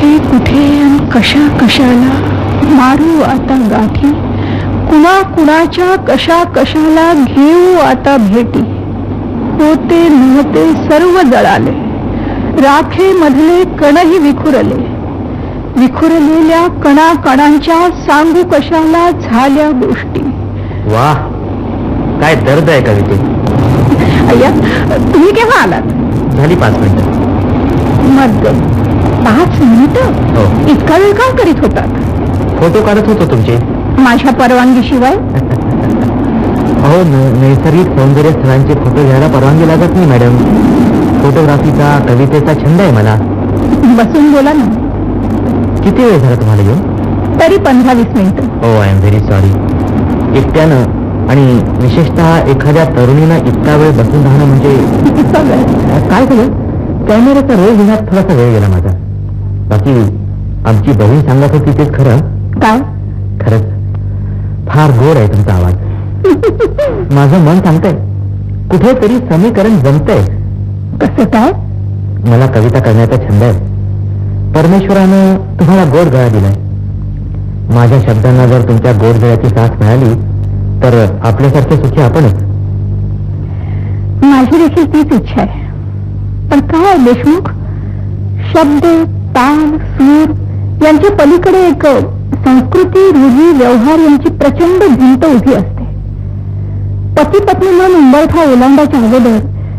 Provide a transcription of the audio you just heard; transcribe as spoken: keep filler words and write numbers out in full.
कुठे कुठे आणि कशा कशाला मारू आता गाठी, कुणा कुणाच्या कशा कशाला घेऊ आता भेटी. होते नव्हते सर्व जळाले, राखे मधले कणही विखुरले. विखुरलेल्या कणा कणांच्या सांगू कशाला झाल्या गोष्टी. वाह, काय दर्द आहे कविते. अय्या, तुम्ही केव्हा आलात? झाली पाच मिनिटं. मग पाच मिनिटं? हो. इतका वेळ काय करीत होतात? फोटो काढत होतो तुमचे. माझ्या परवानगीशिवाय? हो, नैसर्गिक सौंदर्य स्थळांचे फोटो घ्यायला परवानगी लागत नाही मॅडम. फोटोग्राफीचा कवितेचा छंद आहे मला. बसून बोला ना. किती वेळ झाला तुम्हाला येऊन? तरी पंधरा वीस मिनिटं. हो, आय एम व्हेरी सॉरी. एकट्यानं आणि विशेषतः एखाद्या तरुणीनं इतका वेळ बसून राहणं म्हणजे काय झालं? कॅमेऱ्याचा रोल घेण्यात थोडासा वेळ गेला माझा. बाकी आमची बहीण सांगत होती तेच खरं. काय? खरंच फार गोड आहे तुमचा आवाज. माझं मन सांगतंय कुठेतरी समीकरण जमतंय. कसं काय? मला कविता करण्याचा छंद आहे. परमेश्वरानं तुम्हाला गोड गळा दिलाय. माझ्या शब्दांना जर तुमच्या गोड गळ्याची साथ मिळाली तर आपल्यासारखे सुखी आपणच. माझी देखील तीच इच्छा आहे. पण काय देशमुख, शब्द, ताल, सूर यांच्या पलीकडे एक संस्कृती, रूढी, व्यवहार यांची प्रचंड भिंत उभी असते. पती पत्नी म्हणून उंबरठा ओलांडायच्या अगोदर